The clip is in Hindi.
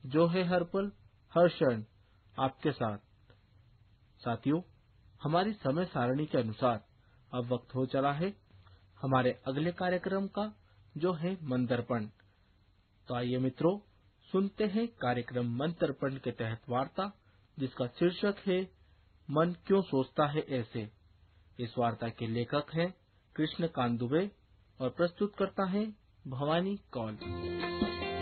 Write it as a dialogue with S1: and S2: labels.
S1: जो है हर पल हर क्षण आपके साथ। साथियों, हमारी समय सारणी के अनुसार अब वक्त हो चला है हमारे अगले कार्यक्रम का, जो है मन दर्पण। तो आइए मित्रों, सुनते हैं कार्यक्रम मन दर्पण के तहत वार्ता, जिसका शीर्षक है मन क्यों सोचता है ऐसे। इस वार्ता के लेखक हैं कृष्णकांत दुबे और प्रस्तुत करता है भवानी कौल।